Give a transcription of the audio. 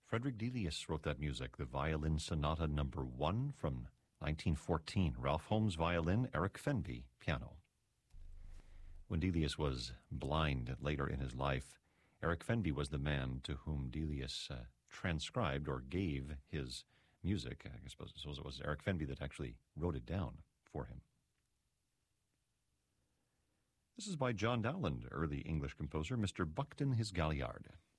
Frederick Delius wrote that music, the Violin Sonata No. 1 from 1914. Ralph Holmes violin, Eric Fenby piano. When Delius was blind later in his life, Eric Fenby was the man to whom Delius transcribed or gave his music. I suppose it was Eric Fenby that actually wrote it down for him. This is by John Dowland, early English composer, Mr. Buckton His Galliard.